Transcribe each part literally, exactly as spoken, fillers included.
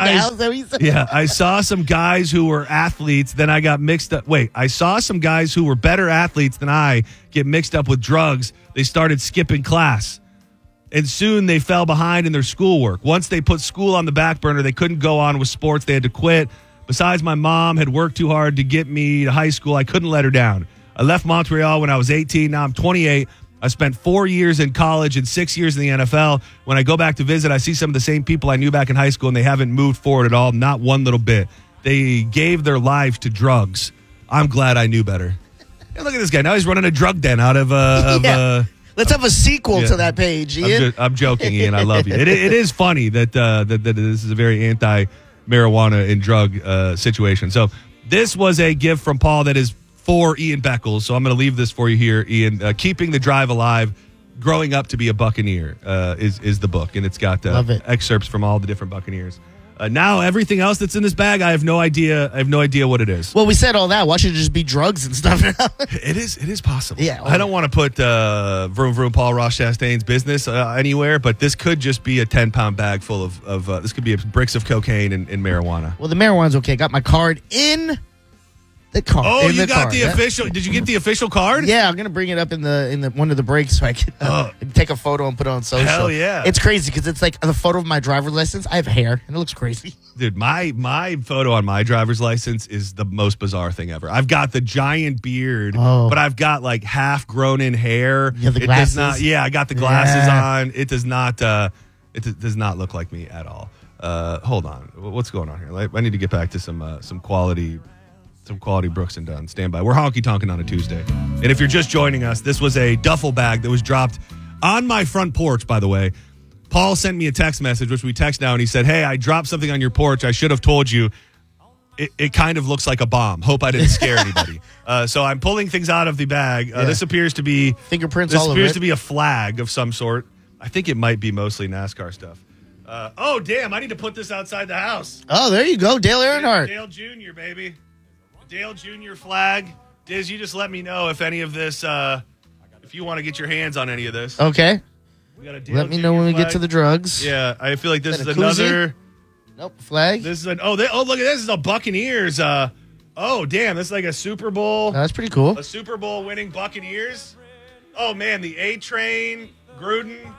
now? Is that what you said? Yeah, I saw some guys who were athletes. Then I got mixed up. Wait, I saw some guys who were better athletes than I get mixed up with drugs. They started skipping class. And soon they fell behind in their schoolwork. Once they put school on the back burner, they couldn't go on with sports. They had to quit. Besides, my mom had worked too hard to get me to high school. I couldn't let her down. I left Montreal when I was eighteen. Now I'm twenty-eight. I spent four years in college and six years in the N F L. When I go back to visit, I see some of the same people I knew back in high school, and they haven't moved forward at all, not one little bit. They gave their lives to drugs. I'm glad I knew better. Hey, look at this guy. Now he's running a drug den out of... Uh, of yeah. uh, Let's have a sequel yeah. to that page, Ian. I'm, just, I'm joking, Ian. I love you. It, it is funny that, uh, that, that this is a very anti-marijuana and drug uh, situation. So this was a gift from Paul that is for Ian Beckles. So I'm going to leave this for you here, Ian. Uh, Keeping the Drive Alive, Growing Up to be a Buccaneer uh, is, is the book. And it's got uh, Love it. excerpts from all the different Buccaneers. Uh, now everything else that's in this bag, I have no idea. I have no idea what it is. Well, we said all that. Why should it just be drugs and stuff now? It is. It is possible. Yeah. I don't want to put uh, Vroom Vroom Paul Ross Chastain's business uh, anywhere, but this could just be a ten pound bag full of. of uh, this could be bricks of cocaine and, and marijuana. Well, the marijuana's okay. Got my card in the car. Oh, in you the got car. the Yeah. official. Did you get the official card? Yeah, I'm gonna bring it up in the in the one of the breaks so I can uh, take a photo and put it on social. Hell yeah. It's crazy because it's like the photo of my driver's license. I have hair and it looks crazy. Dude, my my photo on my driver's license is the most bizarre thing ever. I've got the giant beard, Oh. but I've got like half grown in hair. You have the it glasses? Does not, yeah, I got the glasses Yeah. on. It does not. Uh, it d- does not look like me at all. Uh, hold on, what's going on here? Like, I need to get back to some uh, some quality. Some quality Brooks and Dunn. Stand by. We're honky tonking on a Tuesday. And if you're just joining us, this was a duffel bag that was dropped on my front porch, by the way. Paul sent me a text message, which we text now, and he said, hey, I dropped something on your porch. I should have told you. It, it kind of looks like a bomb. Hope I didn't scare anybody. Uh, so I'm pulling things out of the bag. Uh, Yeah. This appears to be Fingerprints This all over appears it. to be a flag of some sort. I think it might be mostly NASCAR stuff. Uh, oh, damn. I need to put this outside the house. Oh, there you go, Dale Earnhardt. Dale Junior, baby. Dale Junior flag. Diz, you just let me know if any of this, uh, if you want to get your hands on any of this. Okay. We got a Dale Let me Junior know when we flag. get to the drugs. Yeah, I feel like this Is is that a koozie? another. Nope. Flag. This is an. Oh, they, oh, look at this. This is a Buccaneers. Uh, oh, damn. This is like a Super Bowl. Oh, that's pretty cool. A Super Bowl winning Buccaneers. Oh, man. The A Train, Gruden.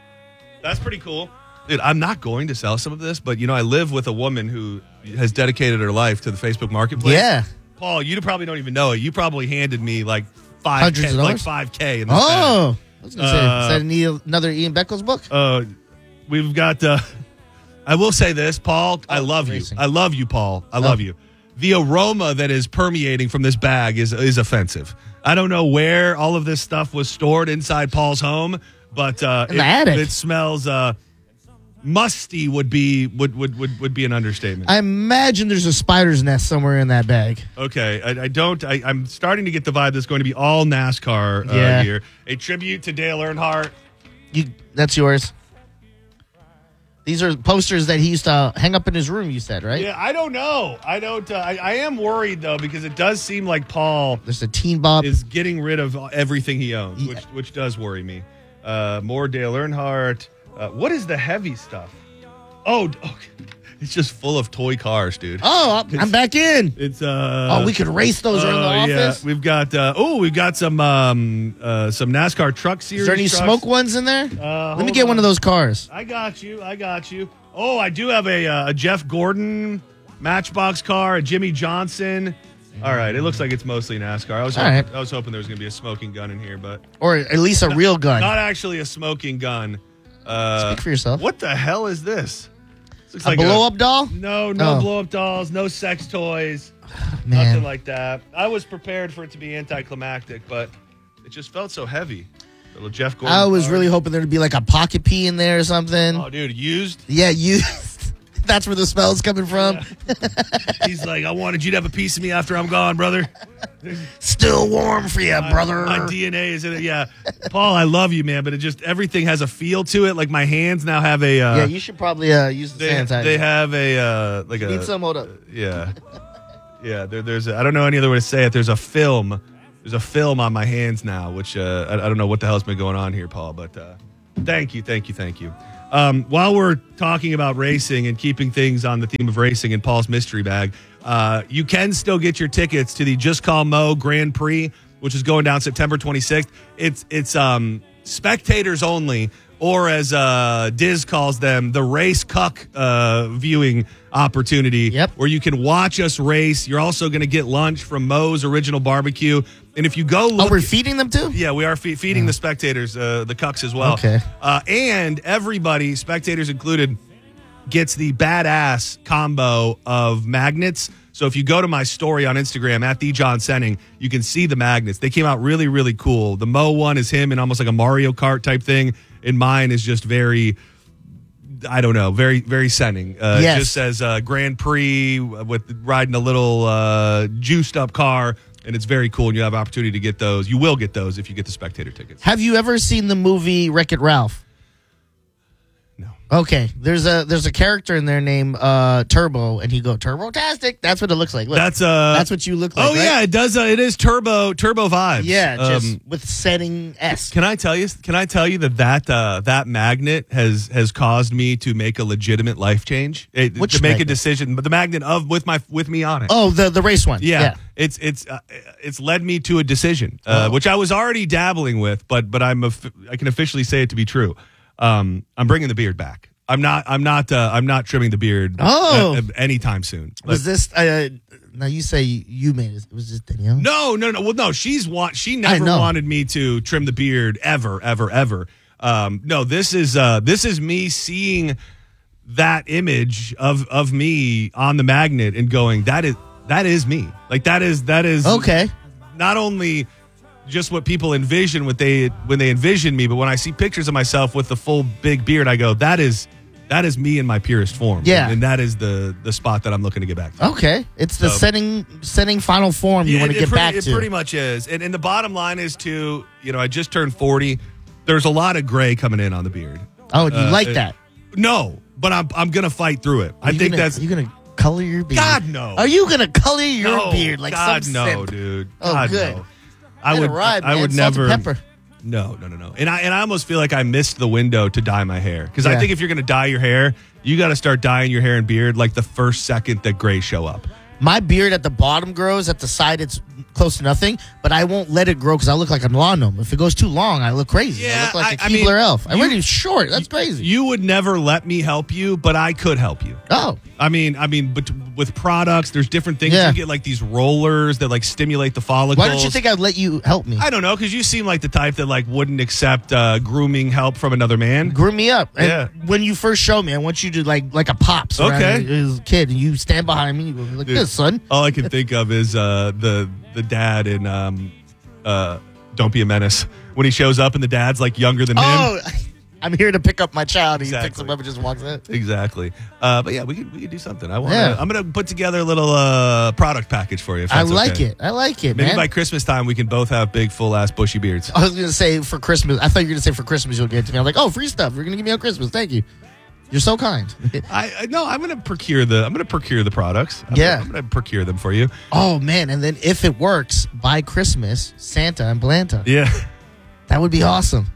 That's pretty cool. Dude, I'm not going to sell some of this, but, you know, I live with a woman who has dedicated her life to the Facebook Marketplace. Yeah. Paul, you probably don't even know it. You probably handed me like five, Hundreds K, of like dollars? five K in this Oh. I was gonna say, Uh, is that Neil- another Ian Beckles book? bag. Uh, we've got. Uh, I will say this, Paul. I Oh, love racing. you. I love you, Paul. I love Oh. you. The aroma that is permeating from this bag is is offensive. I don't know where all of this stuff was stored inside Paul's home, but uh, In the it, attic. it smells. Uh, musty would be would, would would would be an understatement. I imagine there's a spider's nest somewhere in that bag. Okay, I, I don't. I, I'm starting to get the vibe that's going to be all NASCAR uh, Yeah. here. A tribute to Dale Earnhardt. You, that's yours. These are posters that he used to hang up in his room. You said, right? Yeah, I don't know. I don't. Uh, I, I am worried though because it does seem like Paul There's a teen bob. is getting rid of everything he owns, Yeah. which which does worry me. Uh, more Dale Earnhardt. Uh, what is the heavy stuff? Oh, okay. It's just full of toy cars, dude. Oh, I'm- I'm back in. It's uh. Oh, we could race those around the Oh, office. yeah. We've got uh, oh, we've got some um uh some NASCAR truck series. Is there any trucks. smoke ones in there? Uh, Let me hold get on. one of those cars. I got you. I got you. Oh, I do have a uh, a Jeff Gordon Matchbox car, a Jimmy Johnson. All right, it looks like it's mostly NASCAR. I was All hoping, right. I was hoping there was going to be a smoking gun in here, but Or at least a real gun. not actually a smoking gun. Uh, Speak for yourself. What the hell is this? This looks A like blow-up doll? No, no Oh. blow up dolls, no sex toys, Man. nothing like that. I was prepared for it to be anticlimactic, but it just felt so heavy. Little Jeff Gordon. I was car. really hoping there'd be like a pocket pee in there or something. Oh, dude, used. Yeah, you. That's where the smell's coming from. He's like, I wanted you to have a piece of me after I'm gone, brother. Still warm for you, brother. My D N A is in it. Yeah, Paul, I love you, man, but it just everything has a feel to it. Like my hands now have a. Uh, yeah, you should probably uh, use the they, sanitizer. they have a uh, like a. Need some? Hold up. Yeah, yeah. There, there's a, I don't know any other way to say it. There's a film. There's a film on my hands now, which uh, I, I don't know what the hell's been going on here, Paul. But uh, thank you, thank you, thank you. Um, while we're talking about racing and keeping things on the theme of racing in Paul's mystery bag, uh, you can still get your tickets to the Just Call Mo Grand Prix, which is going down September twenty-sixth. It's it's um, spectators only, or as uh, Diz calls them, the race cuck uh, viewing opportunity, yep. where you can watch us race. You're also going to get lunch from Mo's Original Barbecue. And if you go look... Oh, we're feeding them too? Yeah, we are fe- feeding oh. the spectators, uh, the cucks as well. Okay. Uh, and everybody, spectators included, gets the badass combo of magnets. So if you go to my story on Instagram, at the John Senning, you can see the magnets. They came out really, really cool. The Mo one is him in almost like a Mario Kart type thing. And mine is just very... I don't know, very, very Senning. Uh, yes. It just says uh, Grand Prix with riding a little uh, juiced up car, and it's very cool. And you have opportunity to get those. You will get those if you get the spectator tickets. Have you ever seen the movie Wreck-It Ralph? No. Okay, there's a there's a character in there named uh, Turbo, and he go Turbo-tastic. That's what it looks like. Look, that's uh, that's what you look like. Oh right? yeah, it does. Uh, it is turbo turbo vibes. Yeah, just Um, with setting S. Can I tell you? Can I tell you that that uh, that magnet has has caused me to make a legitimate life change? It, Which to make magnet? a decision, but the magnet of with my with me on it. Oh, the the race one. Yeah, yeah. it's it's uh, it's led me to a decision, uh, Oh. which I was already dabbling with, but but I'm a, I can officially say it to be true. Um, I'm bringing the beard back. I'm not I'm not uh, I'm not trimming the beard. Oh. uh, anytime soon. Was this? Uh, now you say you made it. Was this Danielle? No, no, no. Well, no. She's want. She never know. wanted me to trim the beard ever, ever, ever. Um, no, this is uh, this is me seeing that image of of me on the magnet and going, that is that is me. Like that is that is Okay. Not only just what people envision when they when they envision me, but when I see pictures of myself with the full big beard, I go, that is that is me in my purest form. Yeah. and, and that is the the spot that I'm looking to get back to. Okay, it's the So- setting setting final form you Yeah, want it- to it get pretty- back it to. pretty much is. And, and the bottom line is to, you know, I just turned forty. There's a lot of gray coming in on the beard. oh, you Uh, like it- that? No, but I'm I'm gonna fight through it. I Are you think gonna, that's Are you gonna color your beard? God no. Are you gonna color your no, beard like God some no, simp? dude. Oh, God good. no. I Let it would ride, I man. would Salt and never pepper. No, no, no, no. And I and I almost feel like I missed the window to dye my hair. Because I Yeah. think if you're gonna dye your hair, you gotta start dyeing your hair and beard like the first second that gray show up. My beard at the bottom grows. At the side, it's close to nothing. But I won't let it grow because I look like a lawn gnome. If it goes too long, I look crazy. I Yeah, look like a I- I mean, Keebler elf. I'm you- already short. That's crazy. You would never let me help you, but I could help you. oh, I mean, I mean, but with products, there's different things. Yeah. You get like these rollers that like stimulate the follicles. why don't you think I'd let you help me? I don't know, because you seem like the type that like wouldn't accept uh, grooming help from another man. Groom me up. And Yeah. when you first show me, I want you to like like a pops around Okay. his kid, and you stand behind me. You go like Dude, this, son. All I can think of is uh, the the dad in um, uh, Don't Be a Menace when he shows up and the dad's like younger than him. Oh, I'm here to pick up my child. And he picks Exactly. him up and just walks in. Exactly. Uh, but yeah, we could we could do something. I want. Yeah. I'm gonna put together a little uh, product package for you. If I that's like okay. it. I like it, Maybe man. by Christmas time we can both have big full ass bushy beards. I was gonna say for Christmas. I thought you were gonna say for Christmas you'll get it to me. I'm like, oh, free stuff. You're gonna give me on Christmas. Thank you. You're so kind. I, I no, I'm gonna procure the I'm gonna procure the products. I'm Yeah. gonna, I'm gonna procure them for you. Oh man, and then if it works by Christmas, Santa and Blanta. Yeah, That would be awesome.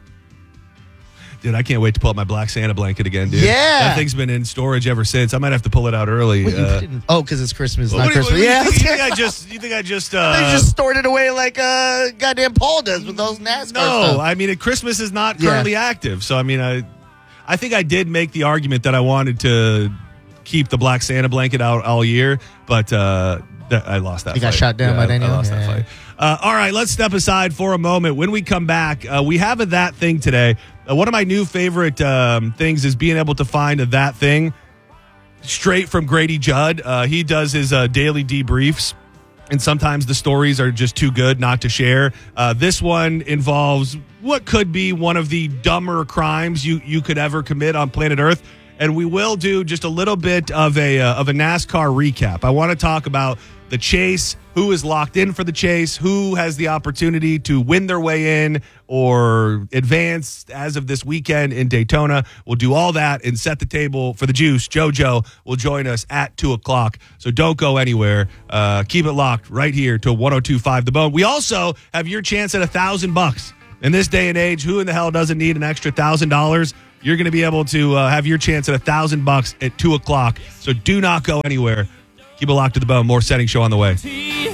dude, I can't wait to pull up my black Santa blanket again, dude. Yeah. that thing's been in storage ever since. I might have to pull it out early. Wait, you Uh, didn't- oh, because it's Christmas, what not do you- what Christmas. do you Yeah, think, you think I just you think I just uh, they just stored it away like uh, goddamn Paul does with those NASCAR no. stuff. I mean, it, Christmas is not Yeah. currently active, so I mean, I I think I did make the argument that I wanted to keep the black Santa blanket out all year, but uh, that, I lost that. You got fight. shot down Yeah, by I- Daniel? I lost that Yeah. fight. Uh, all right, let's step aside for a moment. When we come back, uh, we have a that thing today. Uh, one of my new favorite um, things is being able to find a that thing straight from Grady Judd. Uh, he does his uh, daily debriefs, and sometimes the stories are just too good not to share. Uh, this one involves what could be one of the dumber crimes you, you could ever commit on planet Earth. And we will do just a little bit of a uh, of a NASCAR recap. I want to talk about the chase, who is locked in for the chase, who has the opportunity to win their way in or advance as of this weekend in Daytona. We'll do all that and set the table for the juice. JoJo will join us at two o'clock. So don't go anywhere. Uh, keep it locked right here to one oh two point five The Bone. We also have your chance at a thousand bucks. In this day and age, who in the hell doesn't need an extra thousand dollars? you're going to be able to uh, have your chance at a thousand bucks at two o'clock. So do not go anywhere. Keep it locked to the bone. More Setting Show on the way. Put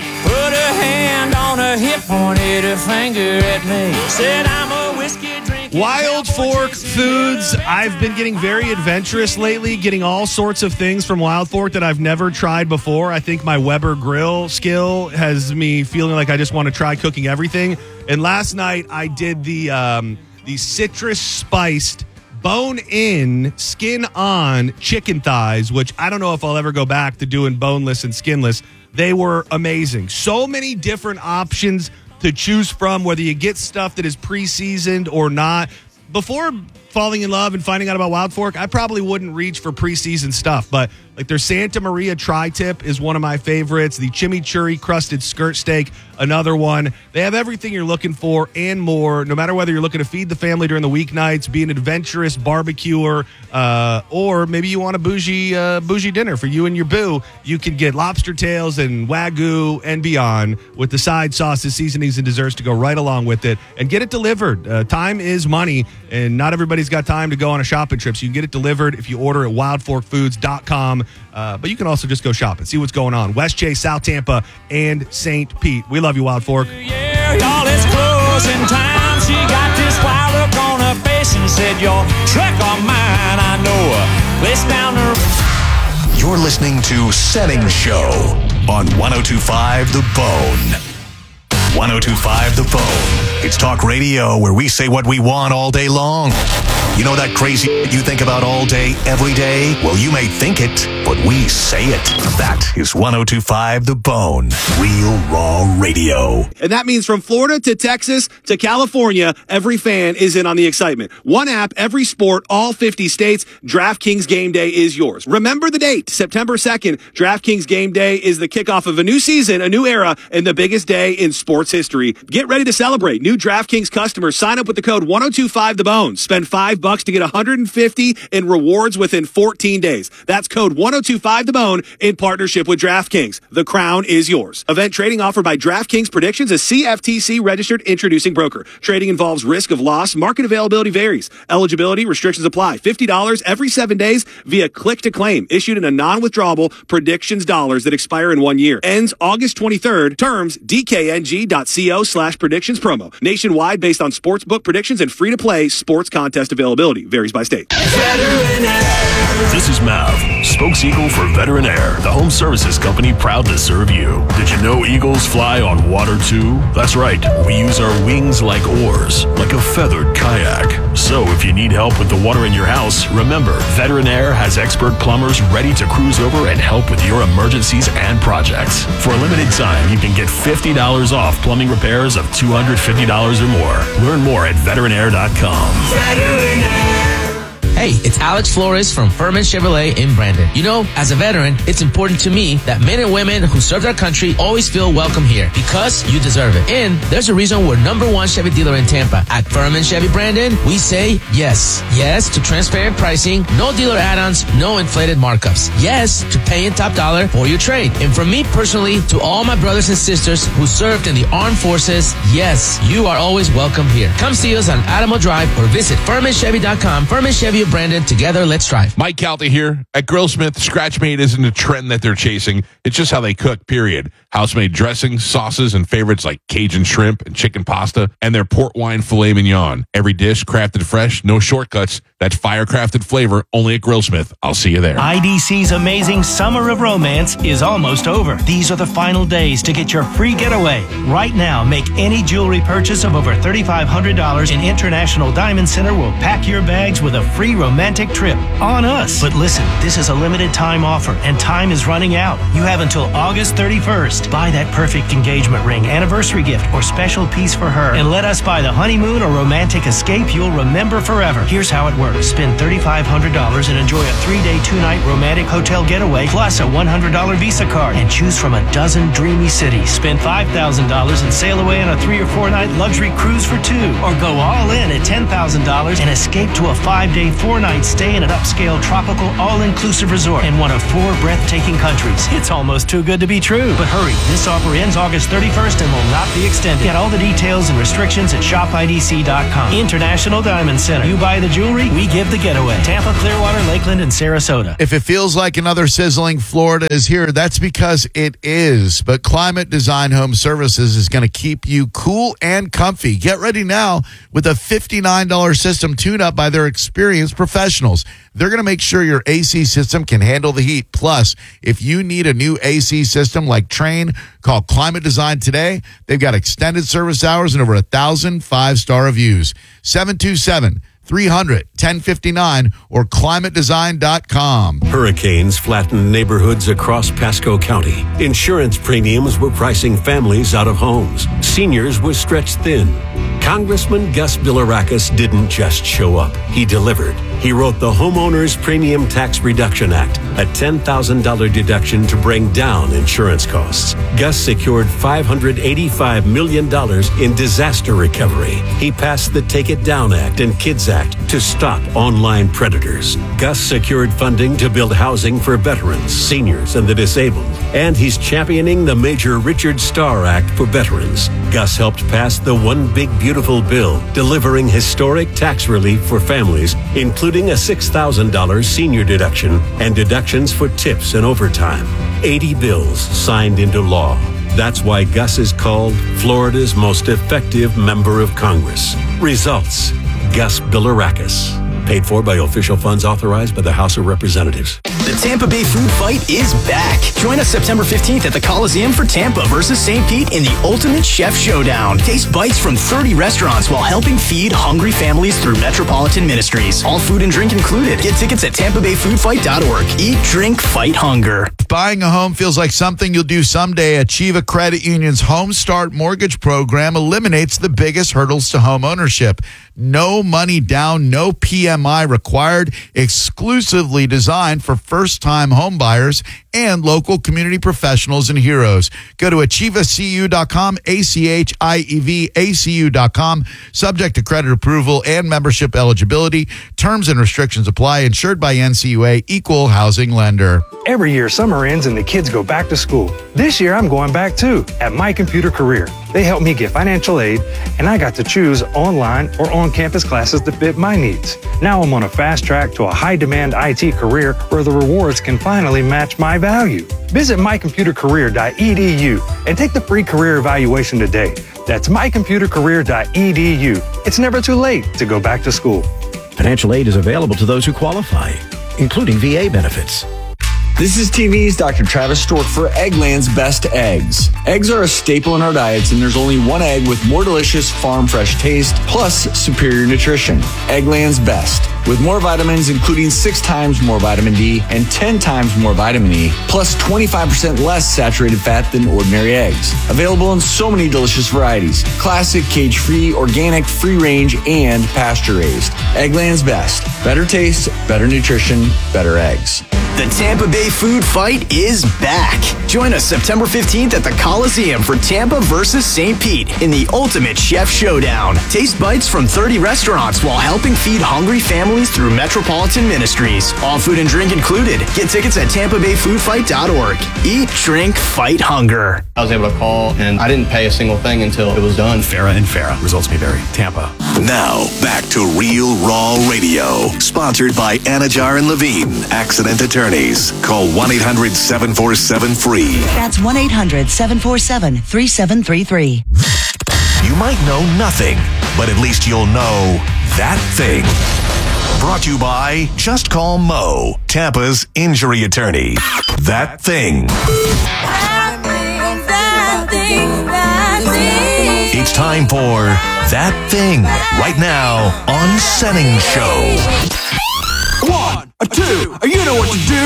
her hand on her hip, pointed her finger at me. Said I'm a whiskey drinking. Wild Fork Foods. I've been getting very adventurous lately, getting all sorts of things from Wild Fork that I've never tried before. I think my Weber grill skill has me feeling like I just want to try cooking everything. And last night I did the um, the citrus spiced bone-in, skin-on chicken thighs, which I don't know if I'll ever go back to doing boneless and skinless. They were amazing. So many different options to choose from, whether you get stuff that is pre-seasoned or not. Before falling in love and finding out about Wild Fork, I probably wouldn't reach for pre-seasoned stuff, but like their Santa Maria tri-tip is one of my favorites. The chimichurri crusted skirt steak, another one. They have everything you're looking for and more, no matter whether you're looking to feed the family during the weeknights, be an adventurous barbecuer, uh, or maybe you want a bougie uh, bougie dinner for you and your boo. You can get lobster tails and Wagyu and beyond with the side sauces, seasonings, and desserts to go right along with it and get it delivered. Uh, time is money, and not everybody's got time to go on a shopping trip, so you can get it delivered if you order at wild fork foods dot com. Uh, but you can also just go shop and see what's going on. West Chase, South Tampa, and Saint Pete. We love you, Wild Fork. Yeah, y'all, it's closing time. She got this wild look on her face and said, your truck on mine, I know a place down the... You're listening to Setting Show on one oh two point five The Bone. one oh two point five The Bone. It's talk radio where we say what we want all day long. You know that crazy you think about all day, every day? Well, you may think it, but we say it. That is one oh two point five The Bone. Real raw radio. And that means from Florida to Texas to California, every fan is in on the excitement. One app, every sport, all fifty states. DraftKings Game Day is yours. Remember the date, September second. DraftKings Game Day is the kickoff of a new season, a new era, and the biggest day in sports history. Get ready to celebrate. New DraftKings customers sign up with the code one oh two point five The Bone. Spend five bucks to get one hundred fifty in rewards within fourteen days. That's code one oh two point five The Bone in partnership with DraftKings. The crown is yours. Event trading offered by DraftKings Predictions, a C F T C registered introducing broker. Trading involves risk of loss. Market availability varies. Eligibility restrictions apply. fifty dollars every seven days via click to claim. Issued in a non-withdrawable predictions dollars that expire in one year. Ends August twenty-third. Terms dkng.co slash predictions promo. Nationwide based on sportsbook predictions and free-to-play sports contest availability. Varies by state. This is Mav, spokes eagle for Veteran Air, the home services company proud to serve you. Did you know eagles fly on water too? That's right, we use our wings like oars, like a feathered kayak. So if you need help with the water in your house, remember, Veteran Air has expert plumbers ready to cruise over and help with your emergencies and projects. For a limited time, you can get fifty dollars off plumbing repairs of two hundred fifty dollars or more. Learn more at veteran air dot com. Veteran Air. Hey, it's Alex Flores from Furman Chevrolet in Brandon. You know, as a veteran, it's important to me that men and women who serve their country always feel welcome here because you deserve it. And there's a reason we're number one Chevy dealer in Tampa. At Furman Chevy Brandon, we say yes. Yes to transparent pricing, no dealer add-ons, no inflated markups. Yes to paying top dollar for your trade. And from me personally to all my brothers and sisters who served in the armed forces, yes, you are always welcome here. Come see us on Adamo Drive or visit furman chevy dot com. Furman Chevy of Brandon, together, let's drive. Mike Calta here. At Grillsmith, Scratch-Made isn't a trend that they're chasing. It's just how they cook, period. House-made dressings, sauces, and favorites like Cajun shrimp and chicken pasta, and their port wine filet mignon. Every dish crafted fresh, no shortcuts. That fire-crafted flavor only at Grillsmith. I'll see you there. I D C's amazing Summer of Romance is almost over. These are the final days to get your free getaway. Right now, make any jewelry purchase of over three thousand five hundred dollars in International Diamond Center will pack your bags with a free romantic trip on us. But listen, this is a limited time offer and time is running out. You have until August thirty-first. Buy that perfect engagement ring, anniversary gift, or special piece for her and let us buy the honeymoon or romantic escape you'll remember forever. Here's how it works. Spend three thousand five hundred dollars and enjoy a three-day, two-night romantic hotel getaway plus a one hundred dollars Visa card and choose from a dozen dreamy cities. Spend five thousand dollars and sail away on a three or four-night luxury cruise for two. Or go all in at ten thousand dollars and escape to a five-day, four four-night stay in an upscale tropical all-inclusive resort in one of four breathtaking countries. It's almost too good to be true. But hurry, this offer ends August thirty-first and will not be extended. Get all the details and restrictions at shop I D C dot com. International Diamond Center. You buy the jewelry, we give the getaway. Tampa, Clearwater, Lakeland, and Sarasota. If it feels like another sizzling Florida is here, that's because it is. But Climate Design Home Services is going to keep you cool and comfy. Get ready now with a fifty-nine dollars system tune-up by their experienced professionals. They're going to make sure your A C system can handle the heat. Plus, if you need a new A C system like Train, call Climate Design today. They've got extended service hours and over a thousand five-star reviews. seven two seven, three hundred, ten fifty-nine or climate design dot com. Hurricanes flattened neighborhoods across Pasco County. Insurance premiums were pricing families out of homes. Seniors were stretched thin. Congressman Gus Bilirakis didn't just show up. He delivered. He wrote the Homeowners Premium Tax Reduction Act, a ten thousand dollars deduction to bring down insurance costs. Gus secured five hundred eighty-five million dollars in disaster recovery. He passed the Take It Down Act and Kids Act to stop online predators. Gus secured funding to build housing for veterans, seniors, and the disabled. And he's championing the Major Richard Starr Act for veterans. Gus helped pass the One Big Beautiful Bill, delivering historic tax relief for families, including a six thousand dollars senior deduction and deductions for tips and overtime. eighty bills signed into law. That's why Gus is called Florida's most effective member of Congress. Results: Gus Bilirakis. Paid for by official funds authorized by the House of Representatives. The Tampa Bay Food Fight is back. Join us September fifteenth at the Coliseum for Tampa versus Saint Pete in the Ultimate Chef Showdown. Taste bites from thirty restaurants while helping feed hungry families through Metropolitan Ministries. All food and drink included. Get tickets at tampa bay food fight dot org. Eat, drink, fight hunger. Buying a home feels like something you'll do someday. Achieva Credit Union's Home Start Mortgage Program eliminates the biggest hurdles to home ownership. No money down, no P M I required, exclusively designed for first-time home buyers and local community professionals and heroes. Go to achieva c u dot com, A C H I E V A C U dot com, subject to credit approval and membership eligibility. Terms and restrictions apply. Insured by N C U A, Equal Housing Lender. Every year, summer ends and the kids go back to school. This year, I'm going back too, at My Computer Career. They helped me get financial aid, and I got to choose online or on-campus classes that fit my needs. Now I'm on a fast track to a high-demand I T career where the rewards can finally match my value. Visit my computer career dot e d u and take the free career evaluation today. That's my computer career dot e d u. It's never too late to go back to school. Financial aid is available to those who qualify, including V A benefits. This is T V's Doctor Travis Stork for Eggland's Best Eggs. Eggs are a staple in our diets, and there's only one egg with more delicious farm fresh taste plus superior nutrition. Eggland's Best. With more vitamins, including six times more vitamin D and ten times more vitamin E, plus twenty-five percent less saturated fat than ordinary eggs. Available in so many delicious varieties: classic, cage-free, organic, free-range, and pasture-raised. Eggland's Best. Better taste, better nutrition, better eggs. The Tampa Bay Food Fight is back. Join us September fifteenth at the Coliseum for Tampa versus Saint Pete in the Ultimate Chef Showdown. Taste bites from thirty restaurants while helping feed hungry families through Metropolitan Ministries. All food and drink included. Get tickets at tampa bay food fight dot org. Eat, drink, fight hunger. I was able to call, and I didn't pay a single thing until it was done. Farah and Farah. Results may vary. Tampa. Now, back to Real Raw Radio. Sponsored by Anajar and Levine, Accident Attorneys. Call one eight hundred seven four seven free. That's one eight hundred seven four seven three seven three three. You might know nothing, but at least you'll know that thing. Brought to you by Just Call Mo, Tampa's injury attorney. That thing. That thing, that thing, that thing. It's time for That Thing right now on Setting Show. One, a two, you know what to do.